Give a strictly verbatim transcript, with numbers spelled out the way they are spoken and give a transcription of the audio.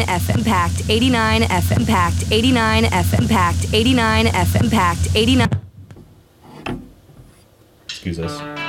F M Impact eighty-nine F M Impact eighty-nine F M Impact eighty-nine F M Impact eighty-nine. Excuse us.